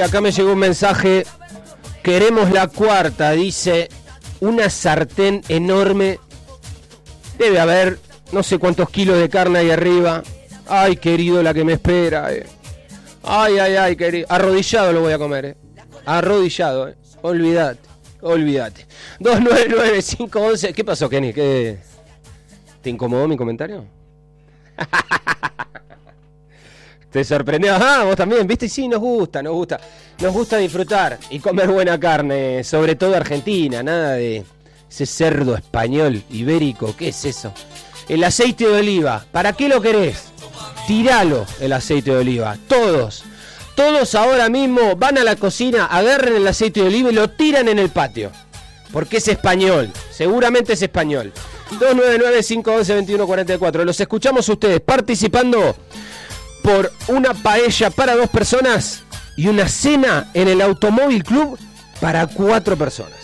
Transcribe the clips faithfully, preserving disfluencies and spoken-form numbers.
acá me llegó un mensaje. Queremos la cuarta, dice. Una sartén enorme. Debe haber no sé cuántos kilos de carne ahí arriba. Ay, querido, la que me espera. Eh. Ay, ay, ay, querido. Arrodillado lo voy a comer, eh. Arrodillado, eh. Olvídate, olvídate. dos nueve nueve cinco once. ¿Qué pasó, Kenny? ¿Qué... ¿Te incomodó mi comentario? ¿Te sorprendió? Ah, vos también, ¿viste? Sí, nos gusta, nos gusta. Nos gusta disfrutar y comer buena carne, sobre todo argentina, nada de ese cerdo español, ibérico, ¿qué es eso? El aceite de oliva, ¿para qué lo querés? Tiralo, el aceite de oliva, todos. Todos ahora mismo van a la cocina, agarran el aceite de oliva y lo tiran en el patio. Porque es español, seguramente es español. dos nueve nueve cinco once veintiuno cuarenta y cuatro. Los escuchamos ustedes participando por una paella para dos personas y una cena en el Automóvil Club para cuatro personas.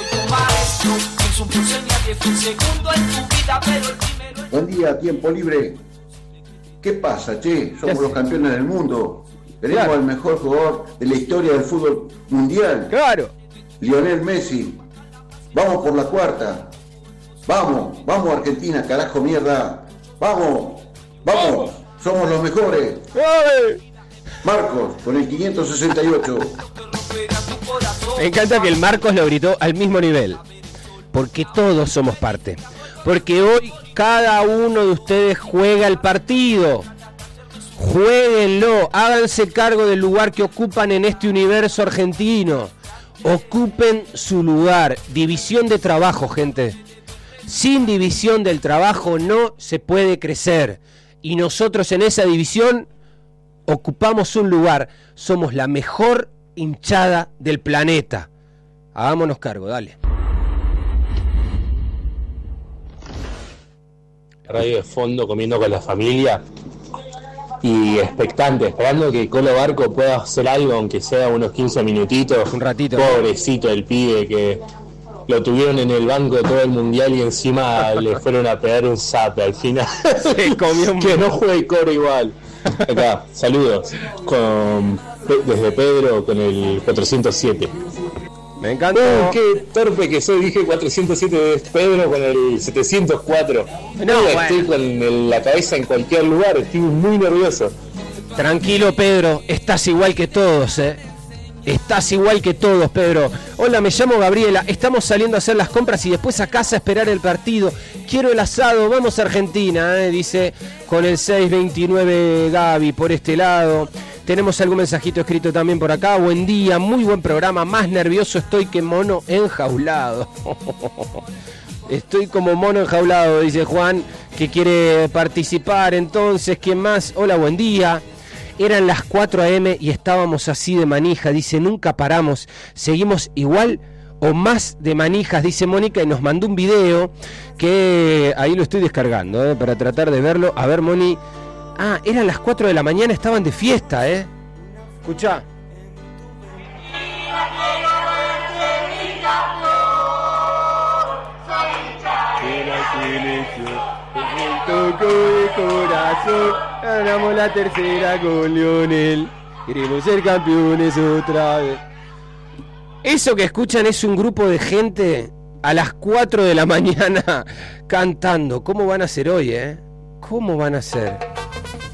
Buen día, tiempo libre. ¿Qué pasa, che? Somos los campeones del mundo. Tenemos claro. al mejor jugador de la historia del fútbol mundial. Claro. Lionel Messi. Vamos por la cuarta. Vamos, vamos Argentina, carajo mierda. Vamos, vamos. vamos. Somos los mejores. ¡Ay! Marcos, con el quinientos sesenta y ocho. Me encanta que el Marcos lo gritó al mismo nivel. Porque todos somos parte. Porque hoy cada uno de ustedes juega el partido. Jueguenlo. Háganse cargo del lugar que ocupan en este universo argentino. Ocupen su lugar. División de trabajo, gente. Sin división del trabajo no se puede crecer. Y nosotros en esa división ocupamos un lugar. Somos la mejor hinchada del planeta. Hagámonos cargo, dale. Radio de fondo, comiendo con la familia y expectante, esperando que Colo Barco pueda hacer algo, aunque sea unos quince minutitos. Un ratito. Pobrecito el pibe que lo tuvieron en el banco de todo el mundial y encima le fueron a pegar un zape al final. Se comió un... Que no juegue Coro igual. Acá, saludos con, desde Pedro con el cuatrocientos siete. Me encanta. Oh, qué torpe que soy, dije cuatrocientos siete de Pedro con el setecientos cuatro. No, no bueno. Estoy con el, la cabeza en cualquier lugar, estoy muy nervioso. Tranquilo, Pedro, estás igual que todos, eh. Estás igual que todos, Pedro. Hola, me llamo Gabriela. Estamos saliendo a hacer las compras y después a casa a esperar el partido. Quiero el asado. Vamos a Argentina, ¿eh? Dice con el seis veintinueve Gaby por este lado. Tenemos algún mensajito escrito también por acá. Buen día, muy buen programa. Más nervioso estoy que mono enjaulado. Estoy como mono enjaulado, dice Juan, que quiere participar. Entonces, ¿quién más? Hola, buen día. Eran las cuatro a eme y estábamos así de manija, dice, nunca paramos, seguimos igual o más de manijas, dice Mónica, y nos mandó un video que ahí lo estoy descargando, eh, para tratar de verlo. A ver, Moni, ah, eran las cuatro de la mañana, estaban de fiesta, eh. Escuchá. Toco de corazón, ganamos la tercera con Lionel, queremos ser campeones otra vez. Eso que escuchan es un grupo de gente a las cuatro de la mañana cantando. ¿Cómo van a ser hoy, eh? ¿Cómo van a ser?